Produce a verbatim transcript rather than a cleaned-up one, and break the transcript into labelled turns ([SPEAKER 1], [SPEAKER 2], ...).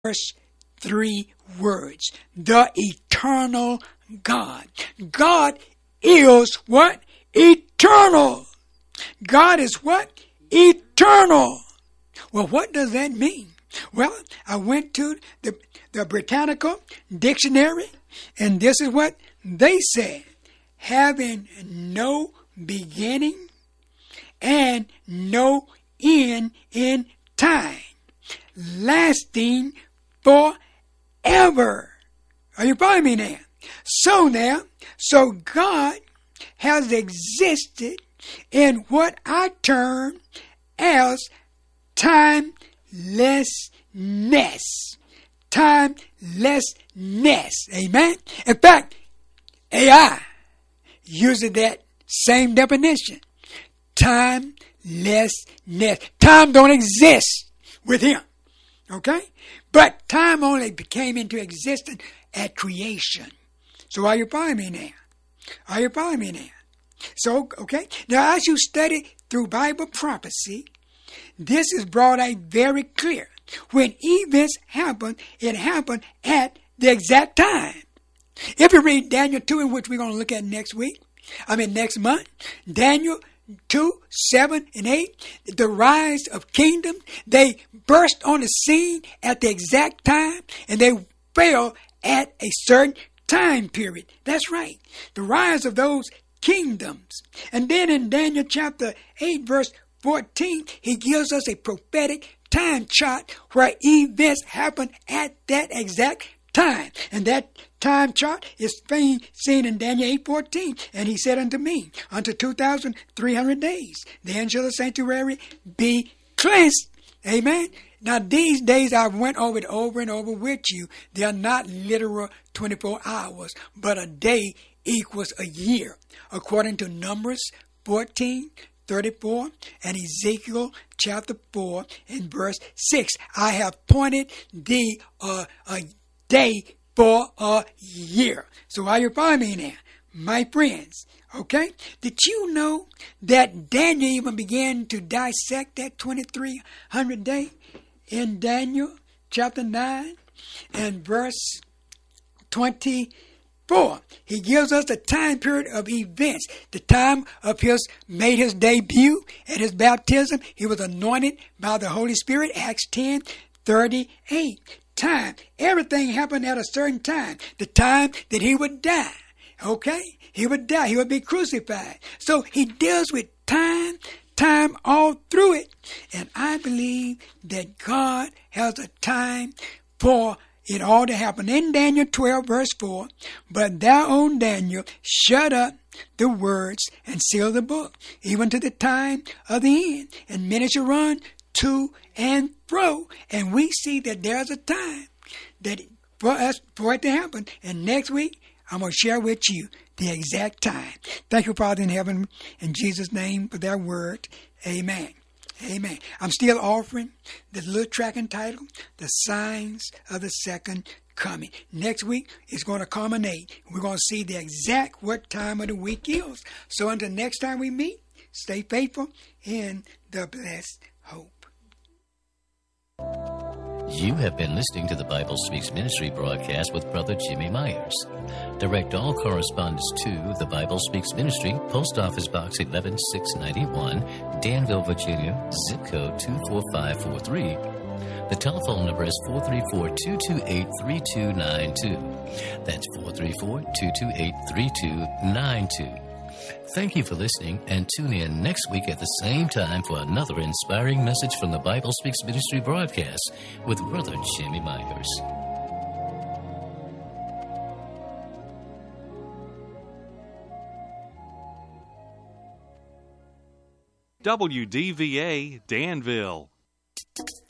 [SPEAKER 1] first three words. The eternal God. God is what? Eternal. God is what? Eternal. Well, what does that mean? Well, I went to the, the Britannica Dictionary, and this is what they said. Having no beginning and no end in time. Lasting forever. Are you following me now? So now, so God has existed in what I term as timelessness. Timelessness. Amen? In fact, A I uses that same definition. Timelessness. Time don't exist with him. Okay? But time only came into existence at creation. So are you following me now? Are you following me now? So, okay. Now, as you study through Bible prophecy, this is brought out very clear. When events happen, it happened at the exact time. If you read Daniel two, in which we're going to look at next week, I mean next month, Daniel two, seven, and eight, the rise of kingdom, they burst on the scene at the exact time, and they fell at a certain time period. That's right. The rise of those kingdoms. And then in Daniel chapter eight, verse fourteen, he gives us a prophetic time chart where events happen at that exact time. And that time chart is seen in Daniel eight fourteen. And he said unto me, unto two thousand three hundred days, then shall the sanctuary be cleansed. Amen. Now these days I went over it over and over with you. They are not literal twenty-four hours, but a day equals a year. According to Numbers fourteen, thirty-four, and Ezekiel chapter four and verse six. I have appointed thee uh, a day for a year. So are you following me now? My friends, okay? Did you know that Daniel even began to dissect that twenty-three hundred day in Daniel chapter nine and verse twenty-four? He gives us the time period of events. The time of his made his debut at his baptism. He was anointed by the Holy Spirit. Acts ten thirty-eight. Time. Everything happened at a certain time. The time that he would die. Okay? He would die. He would be crucified. So he deals with time, time all through it. And I believe that God has a time for it all to happen. In Daniel twelve, verse four, but thou, O Daniel, shut up the words and seal the book, even to the time of the end. And many shall run to and fro. And we see that there's a time that for us for it to happen. And next week, I'm going to share with you the exact time. Thank you, Father in heaven, in Jesus' name for that word. Amen. Amen. I'm still offering the little track entitled, The Signs of the Second Coming. Next week is going to culminate. We're going to see the exact what time of the week is. So until next time we meet, stay faithful in the blessed hope.
[SPEAKER 2] You have been listening to the Bible Speaks Ministry broadcast with Brother Jimmy Myers. Direct all correspondence to the Bible Speaks Ministry, Post Office Box eleven six ninety-one, Danville, Virginia, zip code two four five four three. The telephone number is four three four, two two eight, three two nine two. That's four three four, two two eight, three two nine two. Thank you for listening, and tune in next week at the same time for another inspiring message from the Bible Speaks Ministry broadcast with Brother Jimmy Myers.
[SPEAKER 3] W D V A Danville.